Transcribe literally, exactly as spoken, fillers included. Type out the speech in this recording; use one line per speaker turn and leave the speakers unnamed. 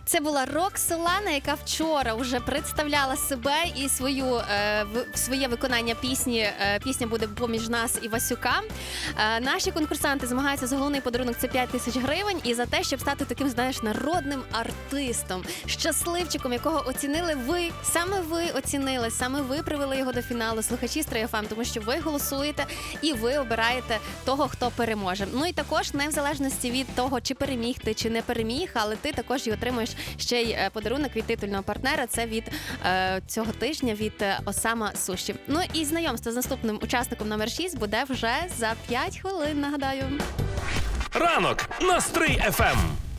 Це була Роксолана, яка вчора вже представляла себе і свою, е, в, своє виконання пісні. Е, пісня буде поміж нас і Васюка. Е, наші конкурсанти змагаються за головний подарунок – це п'ять тисяч гривень. І за те, щоб стати таким, знаєш, народним артистом, щасливчиком, якого оцінили ви, саме ви оцінили, саме ви привели його до фіналу, слухачі Стрий еф ем, тому що ви голосуєте і ви обираєте того, хто переможе. Ну і також, не в залежності від того, чи переміг ти, чи не переміг, але ти також і отримуєш ще й подарунок від титульного партнера. Це від е, цього тижня від Осама Суші. Ну і знайомство з наступним учасником номер шість буде вже за п'ять хвилин, нагадаю.
Ранок на Стрий еф ем.